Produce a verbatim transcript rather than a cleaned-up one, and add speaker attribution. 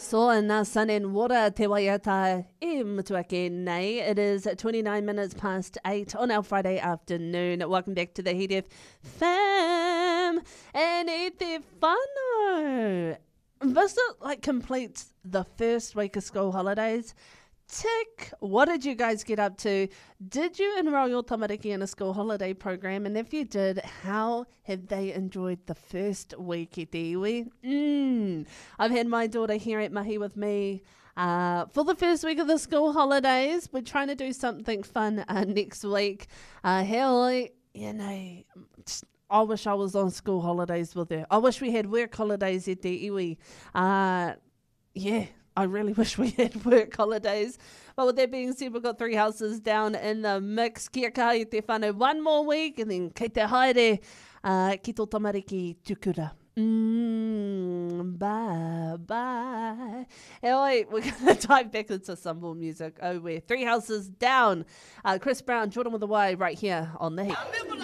Speaker 1: So na sun and water te waiata e mutuake nei. It is twenty-nine minutes past eight on our Friday afternoon. Welcome back to the Heat F fam. And e te whānau. This like completes the first week of school holidays. Tick. What did you guys get up to? Did you enroll your tamariki in a school holiday program? And if you did, how have they enjoyed the first week e te iwi? Mm. I've had my daughter here at Mahi with me uh, for the first week of the school holidays. We're trying to do something fun uh, next week. Uh, hell, you know, I wish I was on school holidays with her. I wish we had work holidays e te iwi. Uh, yeah. I really wish we had work holidays. But with that being said, we've got three houses down in the mix. Kia kaha i te whānau one more week, and then kei te haere uh, ki tō tamariki tukura. Mm, bye, bye. Anyway, we're going to dive back into some more music. Oh, we're three houses down. Uh, Chris Brown, Jordan with a Y, right here on The Heat.